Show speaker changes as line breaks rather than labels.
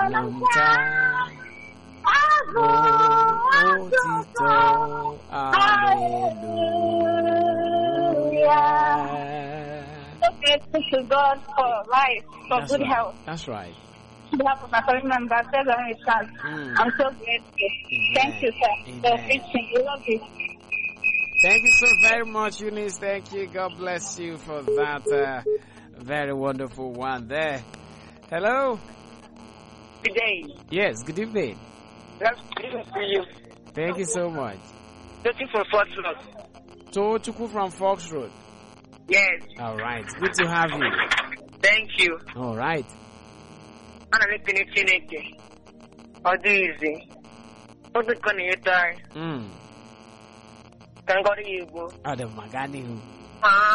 long time. Otito, hallelujah.
Thank you, God, for life, for
That's
good
right.
health.
That's right.
On behalf of my family members, everyone is sad. I'm so grateful. Thank you, sir. For preaching. We love you.
Thank you so very much, Eunice. Thank you. God bless you for that very wonderful one there. Hello?
Good day.
Yes, good evening.
That's good to you.
Thank you so much.
Looking for Fox Road.
Tochuku from Fox Road.
Yes.
All right. Good to have you.
Thank you.
All right.
Ana lekene Chineke. Ọ dị izi. Ọ dịkọ na ịta anyị. Ka ngọrọ ya egwu.
Adam Maganihu.